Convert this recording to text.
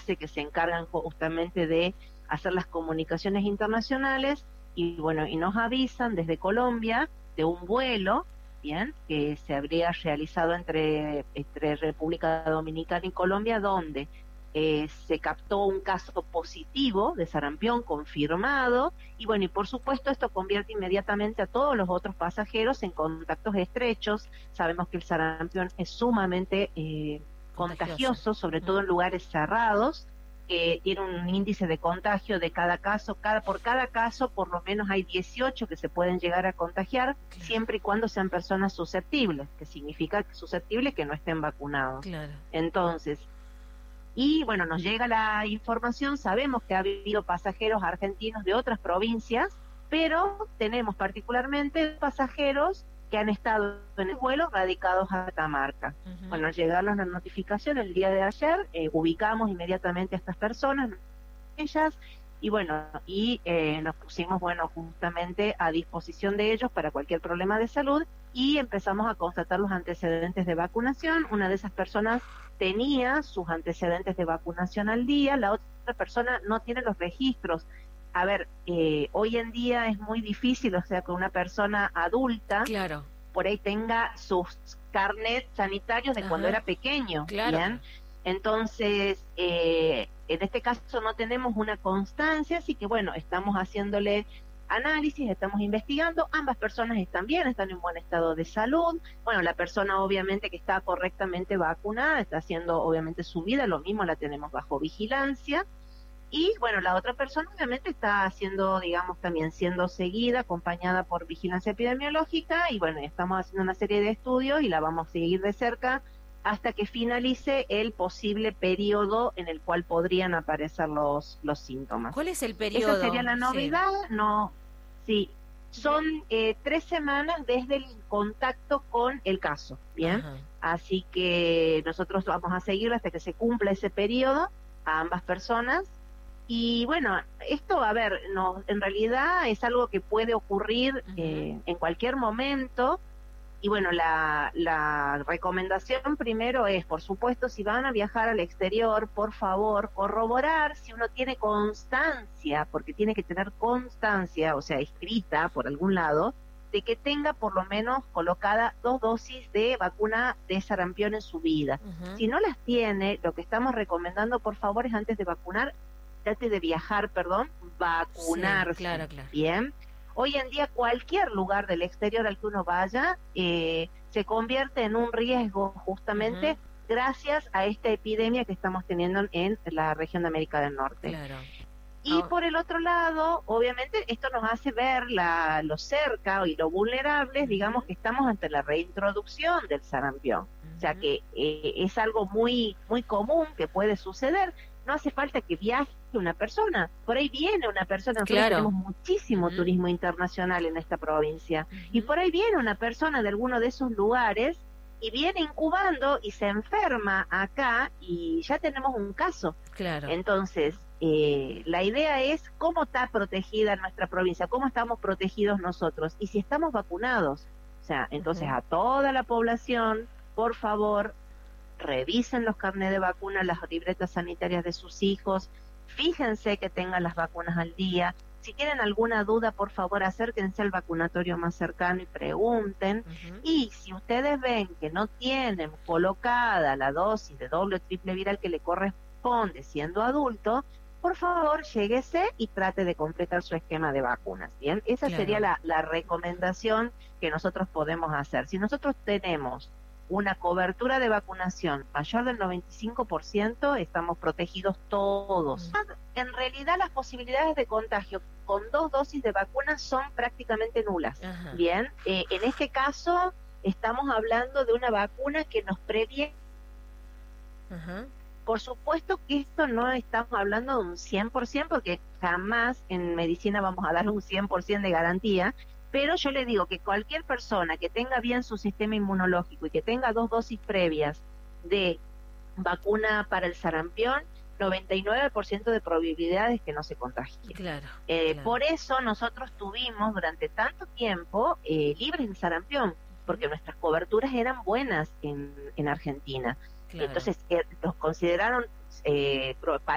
OMS, que se encargan justamente de hacer las comunicaciones internacionales, y bueno, y nos avisan desde Colombia de un vuelo, bien, que se habría realizado entre República Dominicana y Colombia, donde se captó un caso positivo de sarampión confirmado, y bueno, y por supuesto esto convierte inmediatamente a todos los otros pasajeros en contactos estrechos. Sabemos que el sarampión es sumamente Contagioso. contagioso, sobre todo en lugares cerrados, que tiene un índice de contagio de cada caso, por cada caso por lo menos hay 18 que se pueden llegar a contagiar, Claro, siempre y cuando sean personas susceptibles, que significa susceptibles que no estén vacunados. claro. Entonces, y bueno, nos llega la información, sabemos que ha habido pasajeros argentinos de otras provincias, pero tenemos particularmente pasajeros que han estado en el vuelo radicados a Catamarca. Ujú. Bueno, al llegarnos la notificación el día de ayer, ubicamos inmediatamente a estas personas, ellas, y bueno, nos pusimos, bueno, justamente a disposición de ellos para cualquier problema de salud, y empezamos a constatar los antecedentes de vacunación. Una de esas personas tenía sus antecedentes de vacunación al día, la otra persona no tiene los registros. A ver, hoy en día es muy difícil, o sea, que una persona adulta Claro. por ahí tenga sus carnets sanitarios de cuando Ajá. era pequeño, Claro, ¿bien? claro. Entonces, en este caso no tenemos una constancia, así que bueno, estamos haciéndole análisis, estamos investigando, ambas personas están bien, están en buen estado de salud. Bueno, la persona obviamente que está correctamente vacunada, está haciendo obviamente su vida, lo mismo la tenemos bajo vigilancia. Y bueno, la otra persona obviamente está haciendo, digamos, también siendo seguida, acompañada por vigilancia epidemiológica, y bueno, estamos haciendo una serie de estudios y la vamos a seguir de cerca hasta que finalice el posible periodo en el cual podrían aparecer los síntomas. ¿Cuál es el Esa sería periodo? la Sí. novedad. No, sí, son 3 semanas desde el contacto con el caso, ¿bien? Ajá. Así que nosotros vamos a seguir hasta que se cumpla ese periodo a ambas personas. Y bueno, esto, a ver, no, en realidad es algo que puede ocurrir Ujú. en cualquier momento. Y bueno, la recomendación primero es, por supuesto, si van a viajar al exterior, por favor, corroborar si uno tiene constancia, porque tiene que tener constancia, o sea, escrita por algún lado, de que tenga por lo menos colocada 2 dosis de vacuna de sarampión en su vida. Ujú. Si no las tiene, lo que estamos recomendando, por favor, es antes de viajar, perdón, Sí, vacunarse, claro, claro. ¿bien? Hoy en día cualquier lugar del exterior al que uno vaya se convierte en un riesgo Ujú. justamente gracias a esta epidemia que estamos teniendo en la región de América del Norte. Claro. Y Ah, por el otro lado, obviamente, esto nos hace ver lo cerca y lo vulnerables, digamos, ujú, que estamos ante la reintroducción del sarampión. O sea ujú. que es algo muy, muy común que puede suceder. No hace falta que viaje una persona. Por ahí viene una persona. Nosotros Claro. tenemos muchísimo Ujú, turismo internacional en esta provincia. Y ujú. por ahí viene una persona de alguno de esos lugares y viene incubando y se enferma acá y ya tenemos un caso. Claro. Entonces, la idea es cómo está protegida nuestra provincia, cómo estamos protegidos nosotros y si estamos vacunados. O sea, entonces Ujú. a toda la población, por favor, revisen los carnets de vacuna, las libretas sanitarias de sus hijos, fíjense que tengan las vacunas al día. Si tienen alguna duda, por favor, acérquense al vacunatorio más cercano y pregunten. Ujú. Y si ustedes ven que no tienen colocada la dosis de doble o triple viral que le corresponde siendo adulto, por favor, lléguese y trate de completar su esquema de vacunas. Bien, esa sería Claro. la recomendación que nosotros podemos hacer. Si nosotros tenemos una cobertura de vacunación mayor del 95%, estamos protegidos todos. Mm. En realidad las posibilidades de contagio con 2 dosis de vacuna son prácticamente nulas. Ajá. Bien, en este caso estamos hablando de una vacuna que nos previene. Ajá. Por supuesto que esto no estamos hablando de un 100%, porque jamás en medicina vamos a dar un 100% de garantía, pero yo le digo que cualquier persona que tenga bien su sistema inmunológico y que tenga 2 dosis previas de vacuna para el sarampión, 99% de probabilidades que no se contagie. Claro, Por claro. eso nosotros tuvimos durante tanto tiempo libres de sarampión, Ujú. porque nuestras coberturas eran buenas en Argentina. Claro. Entonces los consideraron